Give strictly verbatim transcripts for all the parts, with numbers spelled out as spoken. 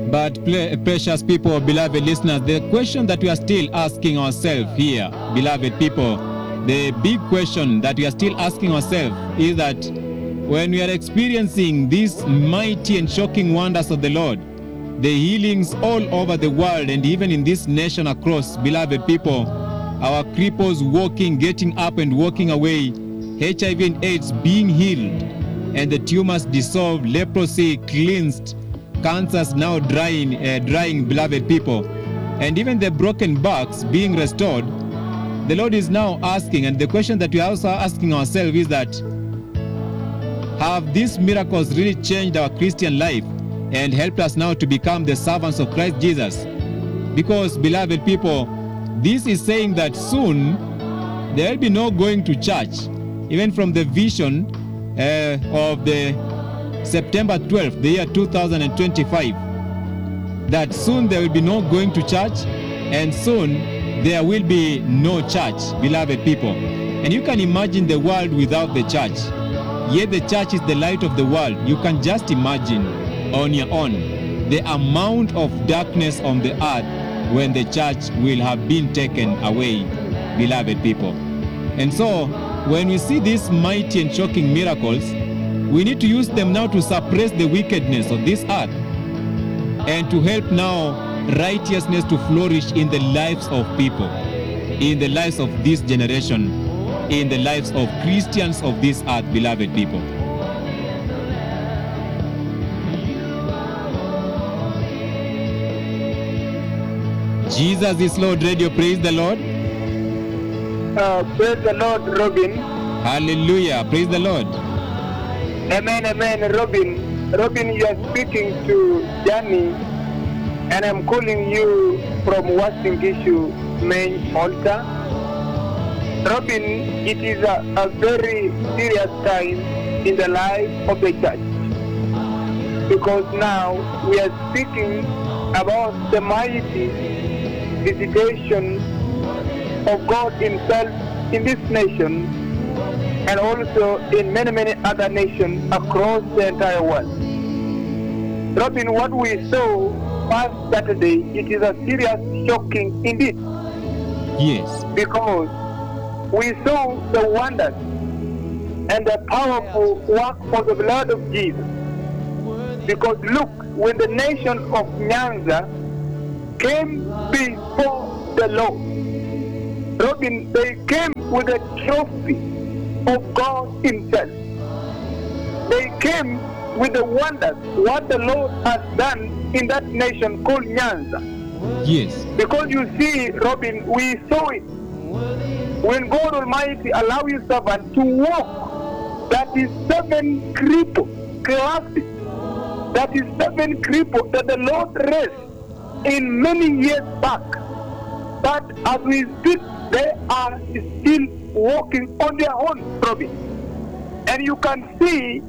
But precious people, beloved listeners, the question that we are still asking ourselves here, beloved people, the big question that we are still asking ourselves is that when we are experiencing these mighty and shocking wonders of the Lord, the healings all over the world and even in this nation across, beloved people, our cripples walking, getting up and walking away, H I V and AIDS being healed, and the tumors dissolved, leprosy cleansed, cancers now drying, uh, drying, beloved people, and even the broken backs being restored, the Lord is now asking, and the question that we are also asking ourselves is that, have these miracles really changed our Christian life and helped us now to become the servants of Christ Jesus? Because, beloved people, this is saying that soon there will be no going to church, even from the vision uh, of the September twelfth, the year two thousand twenty-five, that soon there will be no going to church, and soon there will be no church, beloved people. And you can imagine the world without the church. Yet the church is the light of the world. You can just imagine on your own the amount of darkness on the earth when the church will have been taken away, beloved people. And so, when we see these mighty and shocking miracles, we need to use them now to suppress the wickedness of this earth and to help now righteousness to flourish in the lives of people, in the lives of this generation, in the lives of Christians of this earth, beloved people. Jesus is Lord Radio, praise the Lord. Uh, praise the Lord, Robin. Hallelujah, praise the Lord. Amen, amen, Robin. Robin, you are speaking to Johnny, and I'm calling you from Wasingishu main altar. Robin, it is a, a very serious time in the life of the church, because now we are speaking about the mighty visitation of God Himself in this nation and also in many, many other nations across the entire world. Robin, what we saw last Saturday, it is a serious, shocking indeed. Yes. Because we saw the wonders and the powerful work of the blood of Jesus. Because look, when the nation of Nyanza came before the Lord, Robin, they came with a trophy of God Himself. They came with the wonders, what the Lord has done in that nation called Nyanza. Yes. Because you see, Robin, we saw it. When God Almighty allow His servant to walk, that is seven cripple classes. That is seven cripple that the Lord raised in many years back. But as we speak, they are still walking on their own, Robin. And you can see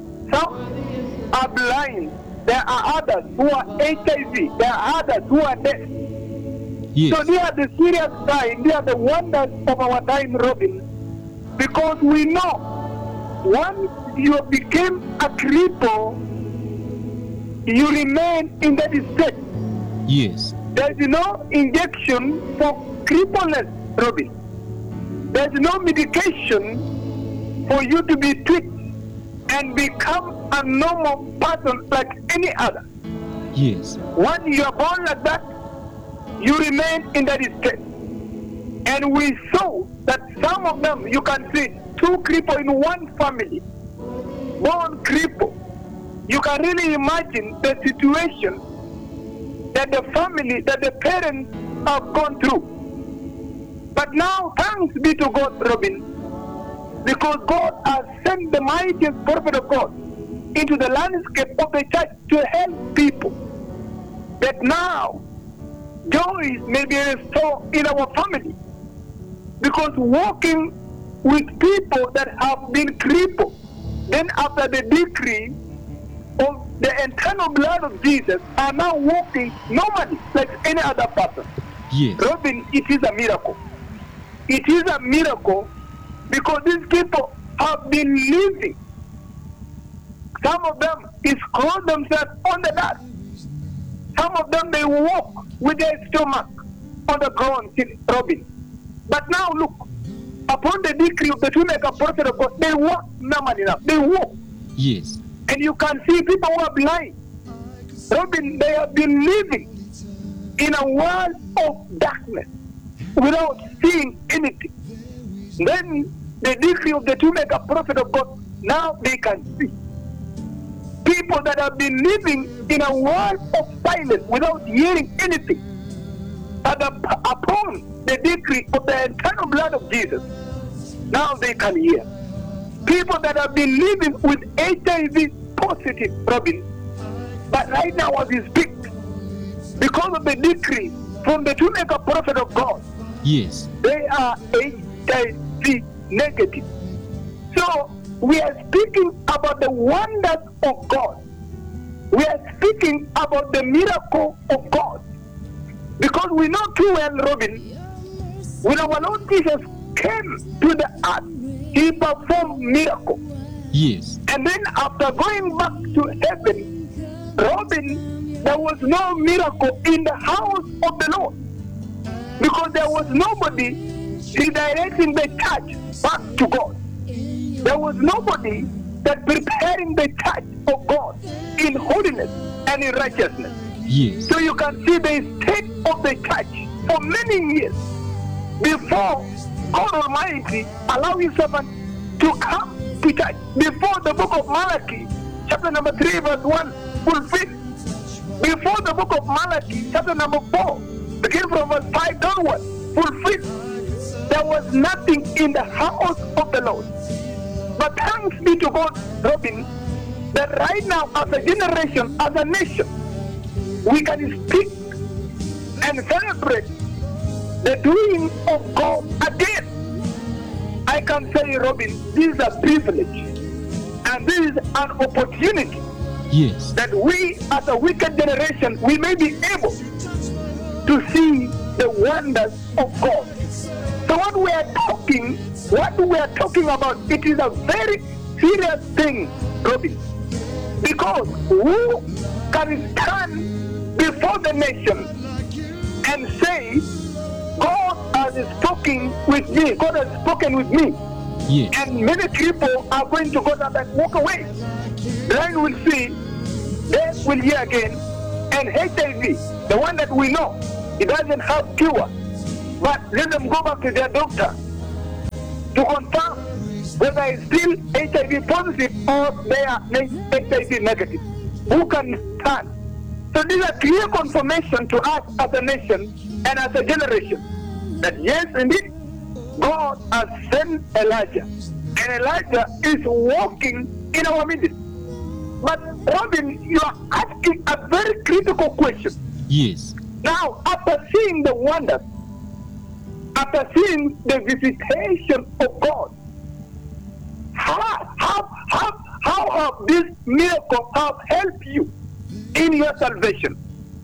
some are blind. There are others who are H I V. There are others who are deaf. Yes. So they are the serious time. They are the wonders of our time, Robin. Because we know once you became a cripple, you remain in that state. Yes. There is no injection for crippleness, Robin. There is no medication for you to be tweaked and become a normal person like any other. Yes. When you are born like that, you remain in that state. And we saw that some of them, you can see two cripple in one family, born cripple. You can really imagine the situation that the family, that the parents have gone through. But now, thanks be to God, Robin, because God has sent the mightiest prophet of God into the landscape of the church to help people. That now, joy may be restored in our family. Because walking with people that have been crippled, then after the decree of the eternal blood of Jesus, are now walking normally like any other person. Yes. Robin, it is a miracle. It is a miracle because these people have been living. Some of them is called themselves on the dust. Some of them, they walk with their stomach on the ground, Robin. But now look, upon the decree of the two mega prophet of God, they walk normal enough. They walk. Yes. And you can see people who are blind. Robin, they have been living in a world of darkness without seeing anything. Then the decree of the two mega prophet of God, now they can see. People that have been living in a world of silence without hearing anything, but upon the decree of the eternal blood of Jesus, now they can hear. People that have been living with H I V positive, Robin, but right now as we speak, because of the decree from the two mega prophet of God, yes, they are H I V negative. So we are speaking about the wonders of God. We are speaking about the miracle of God. Because we know too well, Robin, when our Lord Jesus came to the earth, he performed miracles. yes, And then after going back to heaven, Robin, there was no miracle in the house of the Lord. Because there was nobody redirecting the church back to God. There was nobody that preparing the church of God in holiness and in righteousness. yes, So you can see the state of the church for many years before God Almighty allowed his servant to come to church. Before the book of Malachi, chapter number three, verse one, fulfilled. Before the book of Malachi, chapter number four, begin from verse five downward, fulfilled. There was nothing in the house of the Lord. But thanks be to God, Robin, that right now as a generation, as a nation, we can speak and celebrate the doing of God again. I can say, Robin, this is a privilege and this is an opportunity yes, that we as a wicked generation, we may be able to see the wonders of God. So what we are talking, what we are talking about, it is a very serious thing, Robin. Because who can stand before the nation and say, God has spoken with me, God has spoken with me, yes, and many people are going to go down and walk away. Blind will see, deaf will hear again, and H I V, the one that we know, it doesn't have cure, but let them go back to their doctor to confirm whether it's still H I V positive or they are H I V negative. Who can stand? So this is a clear confirmation to us as a nation and as a generation that yes, indeed, God has sent Elijah, and Elijah is walking in our midst. But Robin, you are asking a very critical question. yes, Now, after seeing the wonders, after seeing the visitation of God, how, how, how, how have this miracle have helped you in your salvation?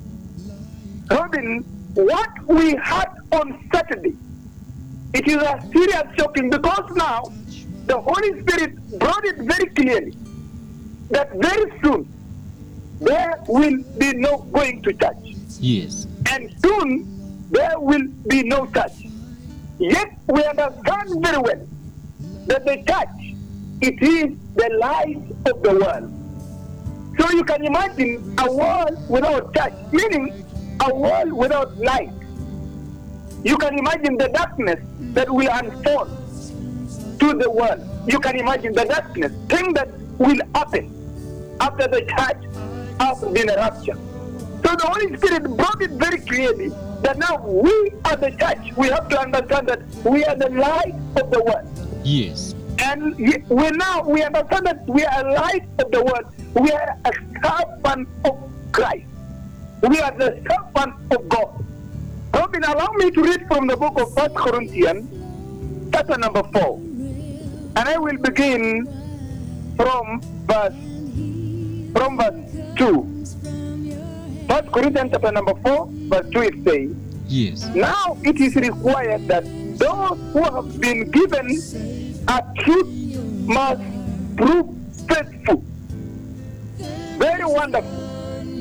Robin, what we had on Saturday, it is a serious shocking, because now the Holy Spirit brought it very clearly that very soon there will be no going to church. yes, And soon there will be no church. Yet we understand very well that the church, it is the light of the world. So you can imagine a world without church, meaning a world without light. You can imagine the darkness that will unfold to the world. You can imagine the darkness, thing that will happen after the church has been raptured. So the Holy Spirit brought it very clearly that now we are the church. We have to understand that we are the light of the world. yes, And we now we understand that we are light of the world. We are a servant of Christ. We are the servant of God. Robin, allow me to read from the book of First Corinthians, chapter number four. And I will begin from verse from verse two. First Corinthians chapter number four, verse two, it says, yes, now it is required that those who have been given a truth must prove faithful. Very wonderful.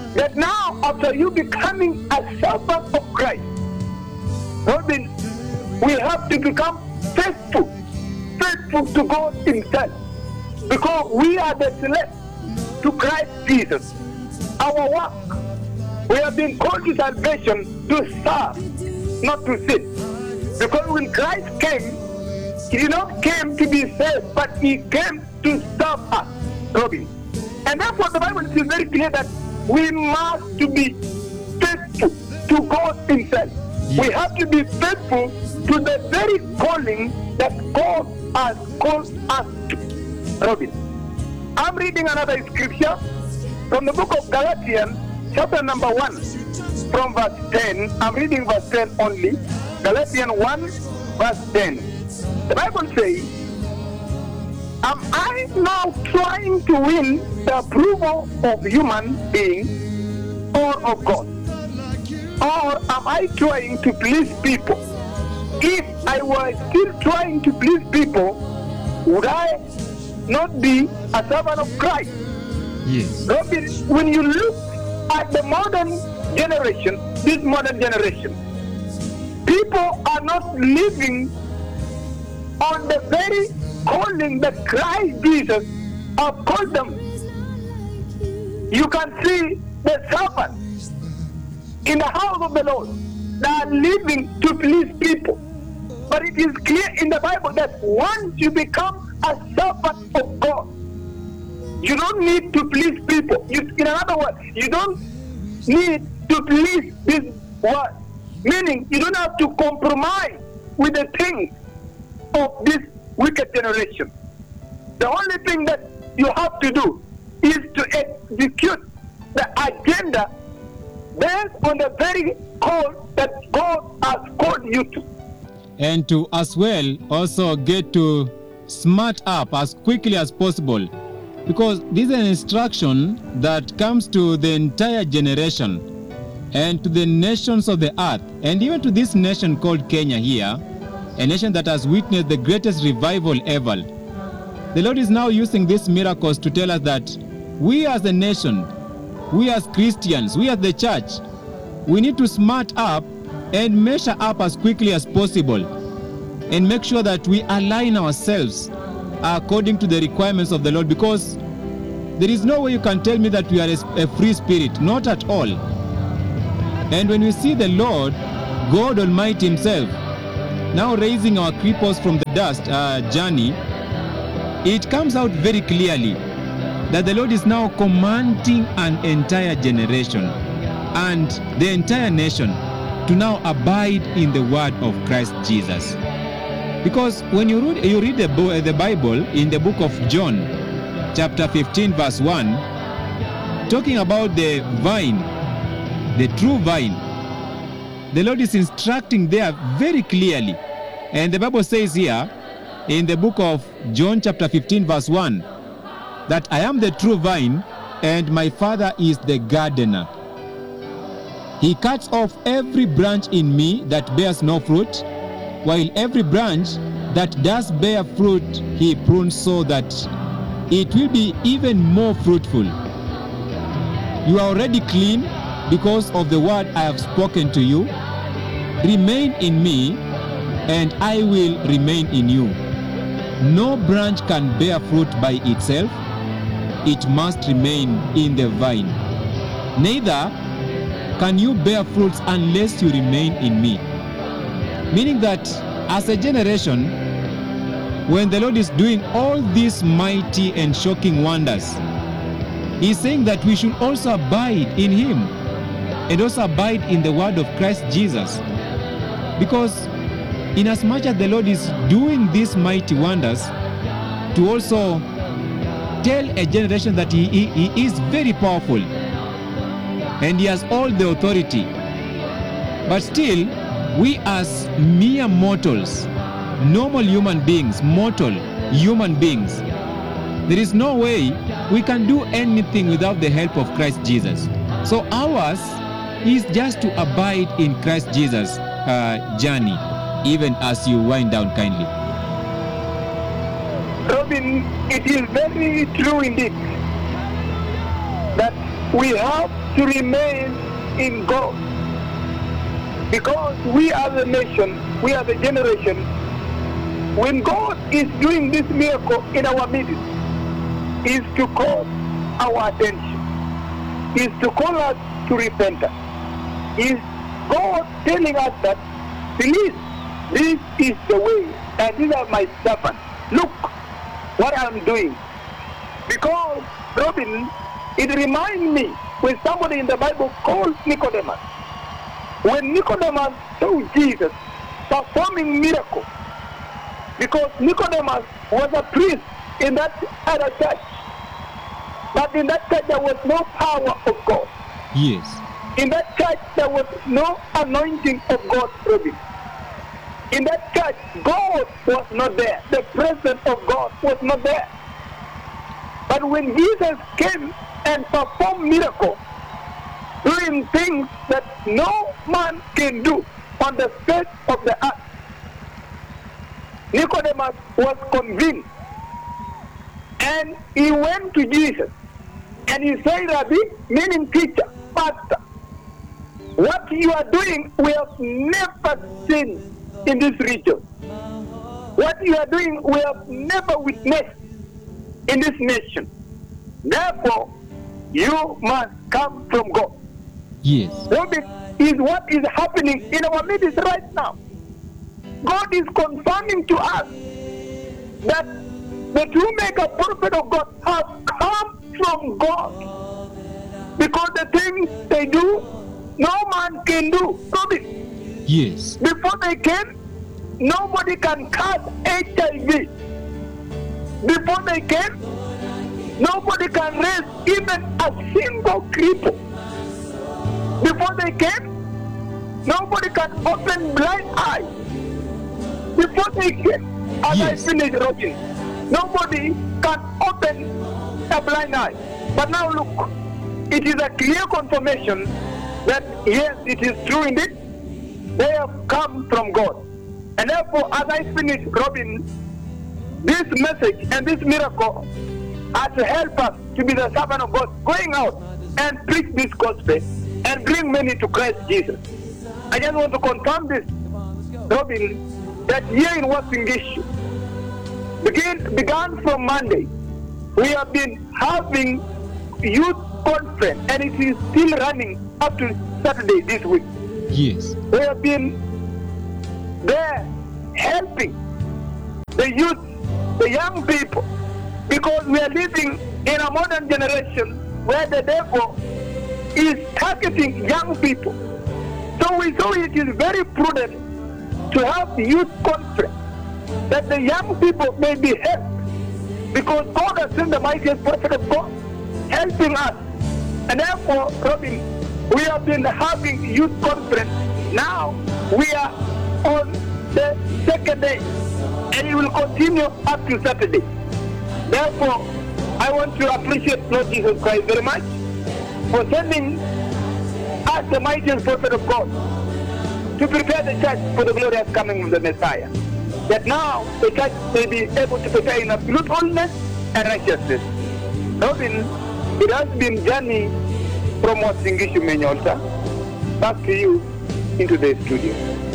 that now after you becoming a servant of Christ, Robin, we have to become faithful, faithful to God himself, because we are the select to Christ Jesus. Our work, we have been called to salvation to serve, not to sin. Because when Christ came, he did not came to be saved, but he came to serve us, Robin. And therefore the Bible is very clear that we must to be faithful to God himself. Yes. We have to be faithful to the very calling that God has called us to, Robin. I'm reading another scripture from the book of Galatians, chapter number one, from verse ten. I'm reading verse ten only. Galatians one, verse ten. The Bible says, am I now trying to win the approval of human beings or of God? Or am I trying to please people? If I were still trying to please people, would I not be a servant of Christ? Yes. Robin, when you look at the modern generation, this modern generation, people are not living on the very calling that Christ Jesus has called them. You can see the servants in the house of the Lord that are living to please people. But it is clear in the Bible that once you become a servant of God, you don't need to please people. You, in other words, you don't need to please this world. Meaning, you don't have to compromise with the things of this wicked generation. The only thing that you have to do is to execute the agenda based on the very call that God has called you to. And to as well also get to smart up as quickly as possible, because this is an instruction that comes to the entire generation and to the nations of the earth, and even to this nation called Kenya here, a nation that has witnessed the greatest revival ever. The Lord is now using these miracles to tell us that we as a nation, we as Christians, we as the church, we need to smart up and measure up as quickly as possible and make sure that we align ourselves according to the requirements of the Lord, because there is no way you can tell me that we are a free spirit, not at all. And when we see the Lord, God Almighty himself, now raising our cripples from the dust uh, journey, it comes out very clearly that the Lord is now commanding an entire generation and the entire nation to now abide in the word of Christ Jesus. Because when you read, you read the, the Bible in the book of John, chapter fifteen, verse one, talking about the vine, the true vine, the Lord is instructing there very clearly. And the Bible says here in the book of John chapter fifteen, verse one, that I am the true vine and my Father is the gardener. He cuts off every branch in me that bears no fruit, while every branch that does bear fruit he prunes so that it will be even more fruitful. You are already clean because of the word I have spoken to you. Remain in me, and I will remain in you. No branch can bear fruit by itself. It must remain in the vine. Neither can you bear fruits unless you remain in me. Meaning that as a generation, when the Lord is doing all these mighty and shocking wonders, he's saying that we should also abide in him and also abide in the word of Christ Jesus. Because inasmuch as the Lord is doing these mighty wonders to also tell a generation that he, he, he is very powerful and he has all the authority, but still we as mere mortals, normal human beings, mortal human beings, there is no way we can do anything without the help of Christ Jesus. So ours is just to abide in Christ Jesus' uh, journey, even as you wind down kindly. Robin, it is very true indeed that we have to remain in God. Because we are the nation, we are the generation, when God is doing this miracle in our midst, is to call our attention, is to call us to repentance, is God telling us that, please, this is the way, and these are my servants. Look what I'm doing. Because, Robin, it reminds me when somebody in the Bible called Nicodemus. When Nicodemus saw Jesus performing miracles, because Nicodemus was a priest in that other church, but in that church there was no power of God. Yes. In that church there was no anointing of God, Robin. In that church, God was not there. The presence of God was not there. But when Jesus came and performed miracles, doing things that no man can do on the face of the earth, Nicodemus was convinced. And he went to Jesus. And he said, Rabbi, meaning teacher, pastor, what you are doing we have never seen in this region. What you are doing we have never witnessed in this nation. Therefore, you must come from God. Yes. What is what is happening in our midst right now? God is confirming to us that the true mega prophet of God have come from God. Because the things they do, no man can do. Robin, Yes. before they came, nobody can cast H I V. Before they came, nobody can raise even a single cripple. Before they came, nobody can open blind eyes. Before they came, as Yes. I finish writing, nobody can open a blind eye. But now look, it is a clear confirmation that yes, it is true indeed. They have come from God. And therefore, as I finish, Robin, this message and this miracle are to help us to be the servant of God, going out and preach this gospel and bring many to Christ Jesus. I just want to confirm this, Robin, that here in Wasingishu, begin, began from Monday, we have been having youth conference, and it is still running up to Saturday this week. Yes. We have been there helping the youth, the young people, because we are living in a modern generation where the devil is targeting young people. So we saw it is very prudent to have the youth conference, that the young people may be helped, because God has sent the mightiest prophet of God helping us. And therefore, Robin, we have been having youth conference. Now we are on the second day, and it will continue up to Saturday. Therefore, I want to appreciate Lord Jesus Christ very much for sending us the mightiest prophet of God to prepare the church for the glorious coming of the Messiah. That now the church may be able to prepare in absolute holiness and righteousness. Robin, it has been journey from Wasingishu main altar back to you into the studio.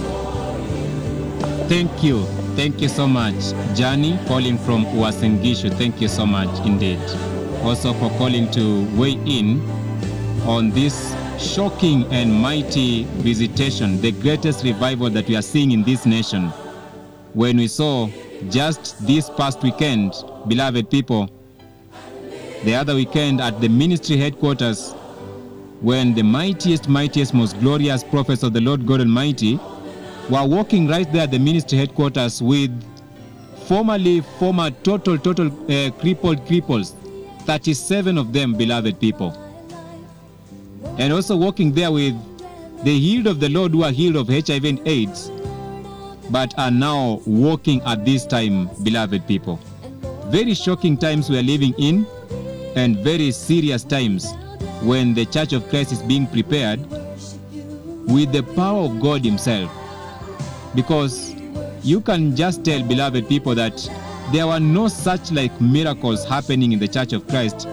Thank you. Thank you so much, Johnny, calling from Wasingishu. Thank you so much indeed. Also for calling to weigh in on this shocking and mighty visitation, the greatest revival that we are seeing in this nation. When we saw just this past weekend, beloved people, the other weekend at the ministry headquarters, when the mightiest, mightiest, most glorious prophets of the Lord God Almighty were walking right there at the ministry headquarters with formerly former total, total uh, crippled cripples, thirty-seven of them, beloved people. And also walking there with the healed of the Lord who are healed of H I V and AIDS, but are now walking at this time, beloved people. Very shocking times we are living in, and very serious times when the Church of Christ is being prepared with the power of God Himself. Because you can just tell, beloved people, that there were no such like miracles happening in the Church of Christ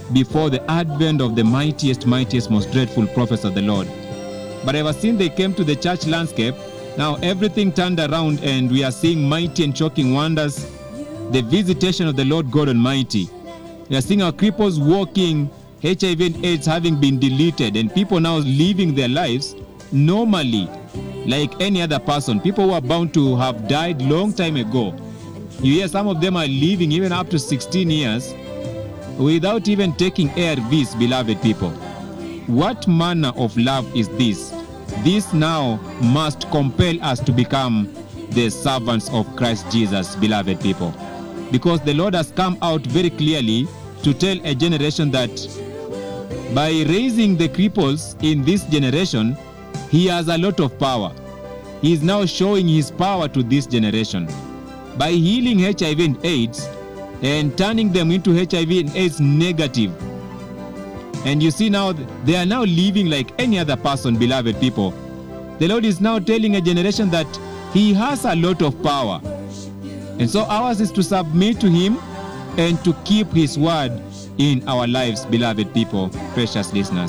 before the advent of the mightiest, mightiest, most dreadful prophets of the Lord. But ever since they came to the church landscape, now everything turned around and we are seeing mighty and shocking wonders, the visitation of the Lord God Almighty. We are seeing our cripples walking, H I V and AIDS having been deleted, and people now living their lives normally like any other person. People who are bound to have died long time ago. You hear some of them are living even up to sixteen years without even taking A R Vs, beloved people. What manner of love is this? This now must compel us to become the servants of Christ Jesus, beloved people. Because the Lord has come out very clearly to tell a generation that by raising the cripples in this generation, he has a lot of power. He is now showing his power to this generation. By healing H I V and AIDS and turning them into H I V and AIDS negative. And you see now, they are now living like any other person, beloved people. The Lord is now telling a generation that he has a lot of power. And so ours is to submit to him and to keep his word in our lives, beloved people, precious listeners.